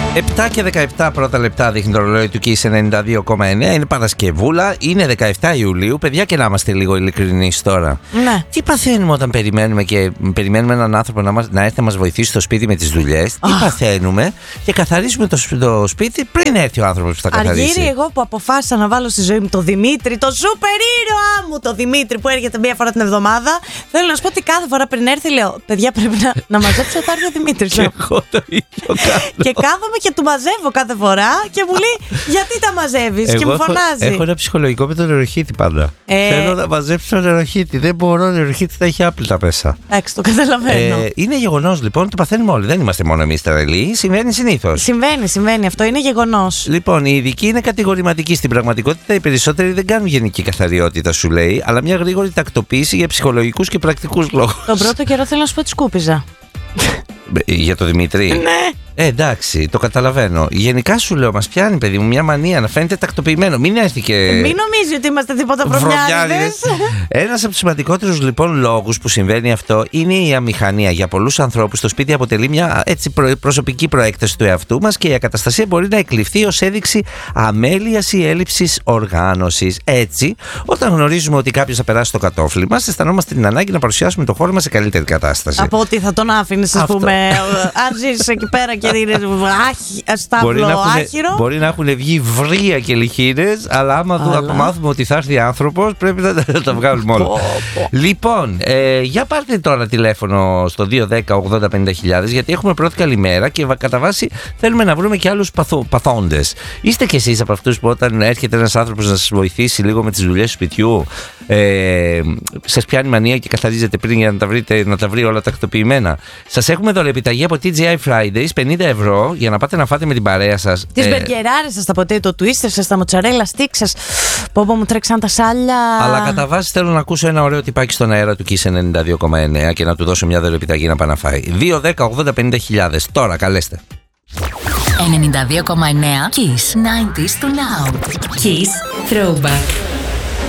7 και 17 πρώτα λεπτά δείχνει το ρολόι του Kiss 92,9. Είναι Παρασκευούλα, είναι 17 Ιουλίου. Παιδιά, και να είμαστε λίγο ειλικρινείς τώρα. Ναι. Τι παθαίνουμε όταν περιμένουμε έναν άνθρωπο να έρθει να μας βοηθήσει στο σπίτι με τις δουλειές? Τι παθαίνουμε και καθαρίζουμε το σπίτι πριν έρθει ο άνθρωπος που θα καθαρίσει. Αργύρι, εγώ που αποφάσισα να βάλω στη ζωή μου το Δημήτρη, το σούπερ ήρωά μου, το Δημήτρη που έρχεται μία φορά την εβδομάδα. Θέλω να σου πω ότι κάθε φορά πριν έρθει λέω: παιδιά, πρέπει να μαζέψω, θα έρθει ο Δημήτρης. Και εγώ το ίδιο κάνω. Και κάθομαι και του μαζεύω κάθε φορά και μου λέει: γιατί τα μαζεύεις? Και μου φωνάζει. Έχω ένα ψυχολογικό με τον νεροχύτη πάντα. Θέλω να μαζέψω τον νεροχύτη. Δεν μπορώ, ο νεροχύτη θα έχει άπλυτα μέσα. Εντάξει, το καταλαβαίνω. Είναι γεγονός λοιπόν, το παθαίνουμε όλοι. Δεν είμαστε μόνο εμείς τρελοί. Συμβαίνει συνήθως. Συμβαίνει. Αυτό είναι γεγονός. Λοιπόν, οι ειδικοί είναι κατηγορηματικοί. Στην πραγματικότητα, οι περισσότεροι δεν κάνουν γενική καθαριότητα, σου λέει, αλλά μια γρήγορη τακτοποίηση για ψυχολογικούς και πρακτικούς λόγους. Τον πρώτο καιρό θέλω να σου πω ότι σκούπιζα. Για το Δημήτρη. Ναι. Εντάξει, το καταλαβαίνω. Γενικά σου λέω, μας πιάνει, παιδί μου, μια μανία να φαίνεται τακτοποιημένο. Μην έρθει και. Μην νομίζει ότι είμαστε τίποτα βρωμιάριδες. Ένας από τους σημαντικότερους λοιπόν λόγους που συμβαίνει αυτό είναι η αμηχανία. Για πολλούς ανθρώπους το σπίτι αποτελεί μια έτσι προσωπική προέκταση του εαυτού μας και η ακαταστασία μπορεί να εκλειφθεί ως έδειξη αμέλειας ή έλλειψης οργάνωσης. Έτσι, όταν γνωρίζουμε ότι κάποιος θα περάσει το κατόφλι μας, αισθανόμαστε την ανάγκη να παρουσιάσουμε το χώρο μας σε καλύτερη κατάσταση. Από ότι θα τον άφηνες, ας πούμε, αν ζεις εκεί πέρα και είναι στάβλο άχυρο. Μπορεί να έχουν βγει βρία και λιχίνες, αλλά άμα μάθουμε ότι θα έρθει άνθρωπος, πρέπει να τα βγάλουμε όλα. Λοιπόν, για πάρτε τώρα τηλέφωνο στο 210-80-50.000, γιατί έχουμε πρώτη καλημέρα και κατά βάση θέλουμε να βρούμε και άλλους παθόντες. Είστε κι εσείς από αυτούς που όταν έρχεται ένας άνθρωπος να σας βοηθήσει λίγο με τις δουλειές του σπιτιού, σας πιάνει μανία και καθαρίζετε πριν για να τα βρει όλα τακτοποιημένα? Σας έχουμε δωρεπιταγή από TGI Fridays, 50 ευρώ για να πάτε να φάτε με την παρέα σας. Τις μπεργκεράρες σας, τα potato twister σας, τα mozzarella sticks σας. Πω μου τρέξαν τα σάλια. Αλλά κατά βάση θέλω να ακούσω ένα ωραίο τυπάκι στον αέρα του Kiss 92,9 και να του δώσω μια δωρεπιταγή να πάει να φάει. 210-80-50.000. Τώρα καλέστε. 92,9 Kiss 90s to now. Kiss Throwback.